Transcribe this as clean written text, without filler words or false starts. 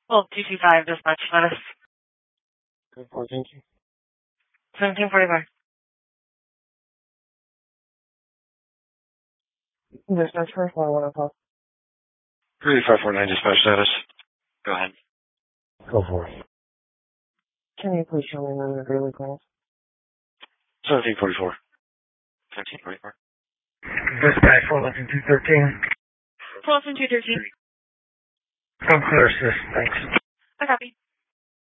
Well, 225 dispatch status. Good for, thank you. 1745. Dispatch first, 1 o'clock. 3549 dispatch status. Go ahead. Go for it. Can you please show me when the daily calls? 1744. 1744. Dispatch 11213. 12213. Come clear, sis. Thanks. I copy.